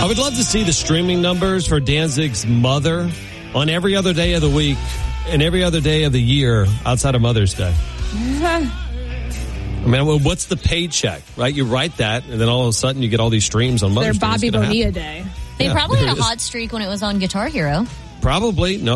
would love to see the streaming numbers for Danzig's Mother on every other day of the week and every other day of the year outside of Mother's Day. I mean, what's the paycheck, right? You write that, and then all of a sudden you get all these streams on Mother's Day. Their Bobby Bonilla Day. They probably had a hot streak when it was on Guitar Hero. Probably. No,